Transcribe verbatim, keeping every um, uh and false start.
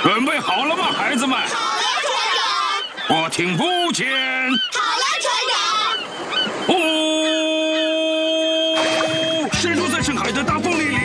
准备好了吗，孩子们？ 好了，船长。 我听不见。 好了。